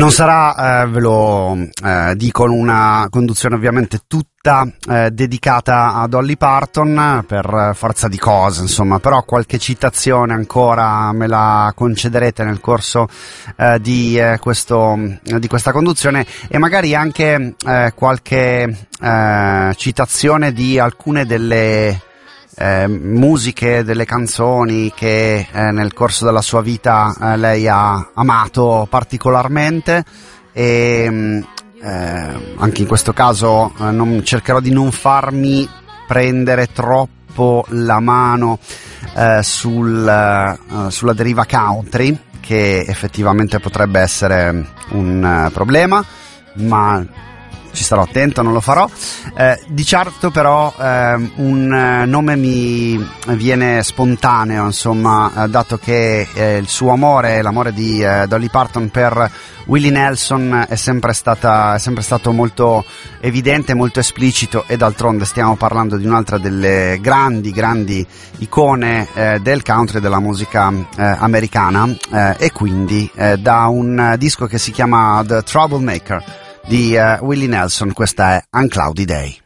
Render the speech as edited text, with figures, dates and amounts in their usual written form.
Non sarà, ve lo dico, una conduzione ovviamente tutta dedicata a Dolly Parton per forza di cose, insomma, però qualche citazione ancora me la concederete nel corso di questa conduzione, e magari anche qualche citazione di alcune delle musiche, delle canzoni che nel corso della sua vita lei ha amato particolarmente, e anche in questo caso cercherò di non farmi prendere troppo la mano sulla deriva country, che effettivamente potrebbe essere un problema, ma ci starò attento, non lo farò. Di certo però un nome mi viene spontaneo, insomma, dato che il suo amore, l'amore di Dolly Parton per Willie Nelson è sempre stato molto evidente, molto esplicito, e d'altronde stiamo parlando di un'altra delle grandi icone del country, della musica americana, e quindi da un disco che si chiama The Troublemaker di Willie Nelson, questa è Uncloudy Day.